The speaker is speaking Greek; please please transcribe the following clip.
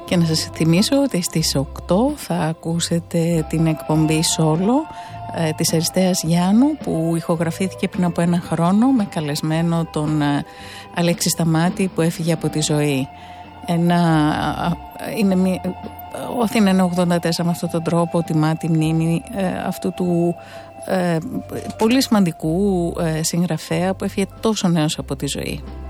Και να σας θυμίσω ότι στις 8 θα ακούσετε την εκπομπή Solo της Αριστείας Γιάννου, που ηχογραφήθηκε πριν από 1 χρόνο με καλεσμένο τον Αλέξη Σταμάτη, που έφυγε από τη ζωή. Ο Αθήνα 84 με αυτόν τον τρόπο τιμά τη μνήμη αυτού του πολύ σημαντικού συγγραφέα που έφυγε τόσο νέος από τη ζωή.